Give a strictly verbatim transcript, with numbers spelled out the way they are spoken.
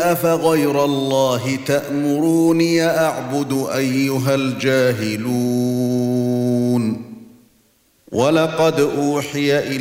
أفغير الله تأمروني أعبد أيها الجاهلون ولقد أوحي إلى